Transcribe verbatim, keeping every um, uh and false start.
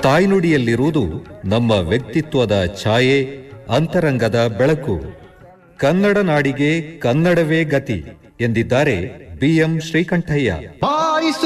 ತಾಯ್ನುಡಿಯಲ್ಲಿರುವುದು ನಮ್ಮ ವ್ಯಕ್ತಿತ್ವದ ಛಾಯೆ, ಅಂತರಂಗದ ಬೆಳಕು. ಕನ್ನಡ ನಾಡಿಗೆ ಕನ್ನಡವೇ ಗತಿ ಎಂದಿದ್ದಾರೆ ಬಿ ಎಂ ಶ್ರೀಕಂಠಯ್ಯ.